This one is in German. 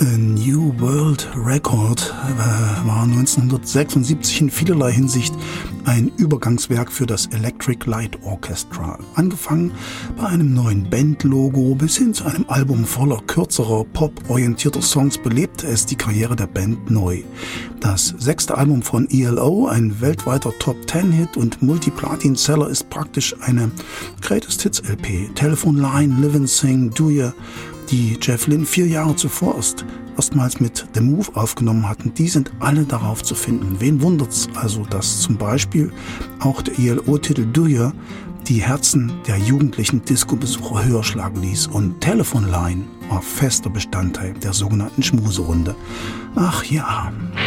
A New World Record war 1976 in vielerlei Hinsicht ein Übergangswerk für das Electric Light Orchestra. Angefangen bei einem neuen Bandlogo bis hin zu einem Album voller kürzerer, pop-orientierter Songs belebte es die Karriere der Band neu. Das 6. Album von ELO, ein weltweiter Top-10-Hit und Multi-Platin-Seller, ist praktisch eine Greatest Hits-LP. Telephone Line, Live and Sing, Do Ya, die Jeff Lynne 4 Jahre zuvor erstmals mit The Move aufgenommen hatten, die sind alle darauf zu finden. Wen wundert's also, dass zum Beispiel auch der ELO-Titel Do Ya die Herzen der jugendlichen Disco-Besucher höher schlagen ließ, und Telephone Line war fester Bestandteil der sogenannten Schmuserunde. Ach ja.